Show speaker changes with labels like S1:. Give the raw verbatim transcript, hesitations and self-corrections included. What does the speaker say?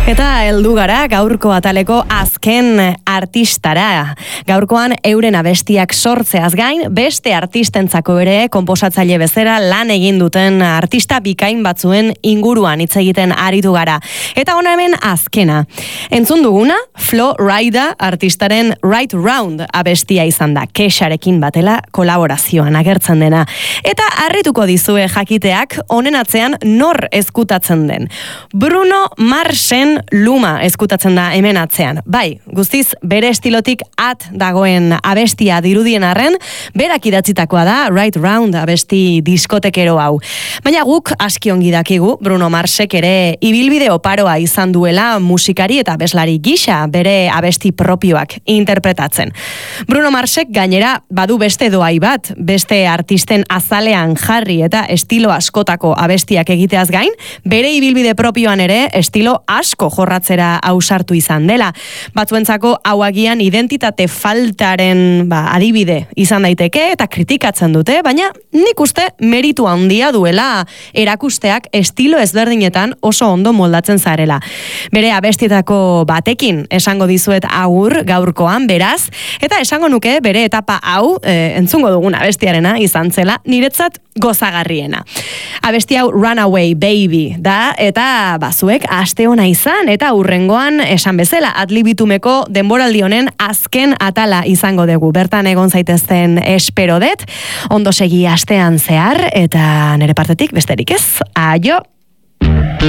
S1: Eta heldu gara gaurko ataleko azken artistara. Gaurkoan euren abestiak sortzeaz gain, beste artistentzako ere konposatzaile bezala lan egin duten artista bikain batzuen inguruan hitz egiten aritu gara. Eta hona hemen azkena. Entzun duguna, Flo Rida artistaren Right Round abestia izan da, Kexarekin batela kolaborazioan agertzen dena. Eta harrituko dizue jakiteak honen atzean nor ezkutatzen den. Bruno Marsen Luma ezkutatzen da hemen atzean. Bai, guztiz bere estilotik at dagoen abestia dirudien arren, berak idatzitakoa da Right Round abesti diskotekero hau. Baina guk aski ongi dakigu Bruno Marsek ere ibilbide oparoa izan duela musikari eta abeslari gisa bere abesti propioak interpretatzen. Bruno Marsek gainera badu beste doai bat, beste artisten azalean jarri eta estilo askotako abestiak egiteaz gain, bere ibilbide propioan ere estilo asko jorratzera ausartu izan dela. Batzuentzako hau agian identitate faltaren ba, adibide izan daiteke eta kritikatzen dute, baina nik uste meritu handia duela erakusteak estilo ezberdinetan oso ondo moldatzen zarela. Bere abestietako batekin esango dizuet agur gaurkoan beraz, eta esango nuke bere etapa hau e, entzungo dugun abestiarena izan zela niretzat gozagarriena. Abesti hau Runaway Baby da, eta bazuek aste ona izan, eta hurrengoan esan bezala adlibitumeko denboraldi honen azken atala izango dugu. Bertan egon zaitezten espero det, ondo segi astean zehar, eta nire partetik besterik ez, aio!